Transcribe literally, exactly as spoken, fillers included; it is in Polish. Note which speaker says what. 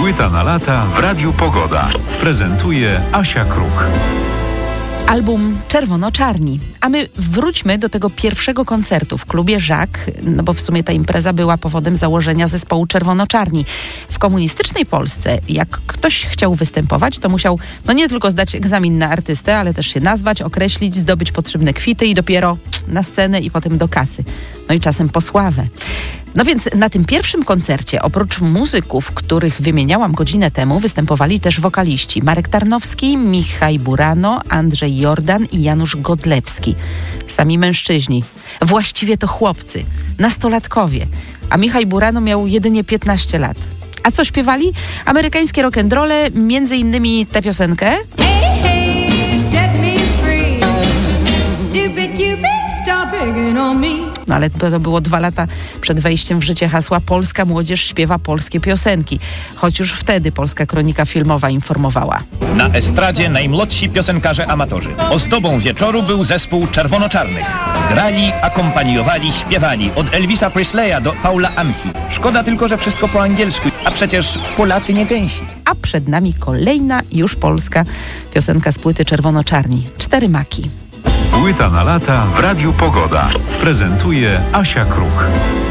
Speaker 1: Płyta na lata w Radiu Pogoda. Prezentuje Asia Kruk.
Speaker 2: Album Czerwono-Czarni. A my wróćmy do tego pierwszego koncertu w klubie Żak, no bo w sumie ta impreza była powodem założenia zespołu Czerwono-Czarni. W komunistycznej Polsce, jak ktoś chciał występować, to musiał no nie tylko zdać egzamin na artystę, ale też się nazwać, określić, zdobyć potrzebne kwity i dopiero na scenę i potem do kasy. No i czasem po sławę. No więc na tym pierwszym koncercie, oprócz muzyków, których wymieniałam godzinę temu, występowali też wokaliści Marek Tarnowski, Michał Burano, Andrzej Jordan i Janusz Godlewski. Sami mężczyźni. Właściwie to chłopcy, nastolatkowie. A Michał Burano miał jedynie piętnaście lat. A co śpiewali? Amerykańskie rock'n'rolle, między innymi tę piosenkę.
Speaker 3: Hey, hey, set me free. Stupid Cupid, stop picking on me.
Speaker 2: No ale to było dwa lata przed wejściem w życie hasła Polska młodzież śpiewa polskie piosenki. Choć już wtedy Polska Kronika Filmowa informowała.
Speaker 4: Na estradzie najmłodsi piosenkarze amatorzy. Ozdobą wieczoru był zespół Czerwono-Czarnych. Grali, akompaniowali, śpiewali. Od Elvisa Presleya do Paula Anki. Szkoda tylko, że wszystko po angielsku. A przecież Polacy nie gęsi.
Speaker 2: A przed nami kolejna, już polska piosenka z płyty Czerwono-Czarni. Cztery maki.
Speaker 1: Płyta na lata w Radiu Pogoda. Prezentuje Asia Kruk.